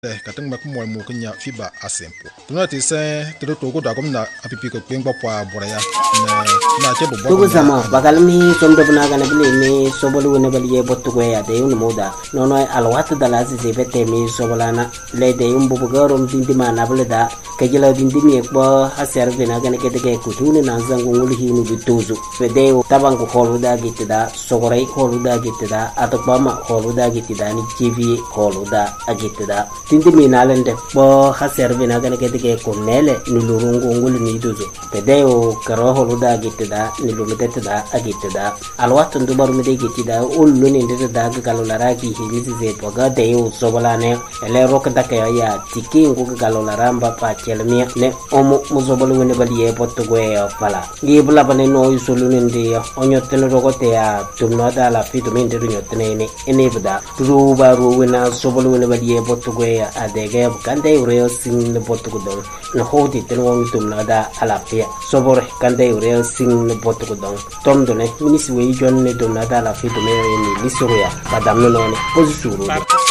kateng mak mo mo kenya fiba asempo tuna ti se to ko da kom na apipi ko pengba pa boraya na ke bo tugu sama bagalmi somdo buna gana bile mi sobolu ne baliye bottu ko ya de un moda nono alwat dala se bete mi sobolana le de un bubu garom dindi mana bale da ke jela dindi mi ko haser bina gana ke de ko tuni na zangu ngul hinu bituzu fe de tabang ko holu da gitida sogorai holu da gitida atokba ma holu da gitida ni tv holu da agitida dindi mi nalende bo haser bina gana ke de ko nele ni lurungu ngul ni duzu fe de o karo holu da gitida ni lumete da agitida alwat ndu baru mi de gitida ullu ni de da galolara ki hilisi ze boga de o sobolane ele rok da ke ya tiki ngu galolara mba pa chelmi ne omo muzobolu ne baliye botto go ya pala gi bula bane no isulu ne de onyo tene rogote ya tumno da la fitu min de nyotene ne ene bda ru baru wena sobolu ne baliye botto go ya adege kande ureo sin ne botto go do no hodi tene won tumno da ala pia sobore kande ureo sin ne botto go do tom do ne minisi we jon ne tumno da la fitu me ni lisoya badam no ne posisuru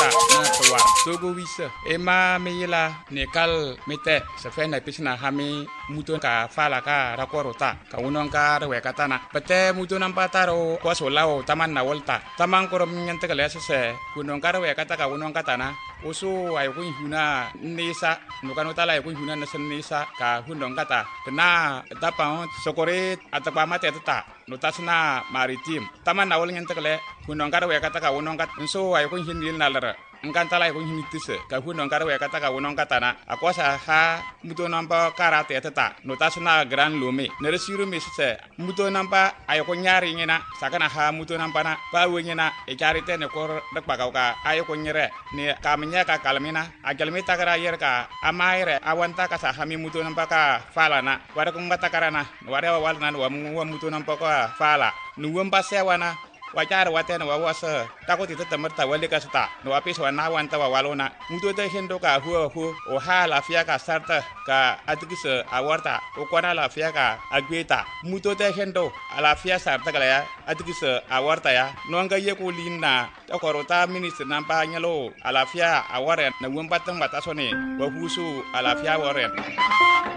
Togo wisa ema meyila nekal mete sefena pisna hami muton ka fala ka rakorota ka unon ka rewe katana pete muton ampataro kwasolao taman na volta taman korom nyante kale sese unon ka rewe kata ka unon katana usu ay kun huna nisa nukano tala ay kun huna nisa ka hunon kata na tapa sokore atapa mate tata notasna maritim taman na vol nyante kale unon ka rewe kata ka unon kat so ay kun hinil nalara ngkantala ko hinitise ka huno ngarwe kata ka wonon katana akosa ha muto namba karate tata notasna gran lume neresiru misse muto namba ay ko nyari ngina sakana ha muto namba na ba wenyina e karite ne ko dakpa ka ay ko nyere ne kamnya ka kalmina agalmi takara yer ka amaire awanta ka sa hami muto namba ka fala na wada ko ngata karana wada walna wa muto namba ka fala nuwamba sewana wajar watena wawasa takoti temerta wali kasta no apis wana wanta walona muto te hendo ka hu o hala fia ka sarta ka atikise awarta o kwana la fia ka agweta muto te hendo ala fia sarta kala ya atikise awarta ya no nga ye ko linna to korota minister nampa nyalo ala fia awaren na womba tang batasone wa husu ala fia waren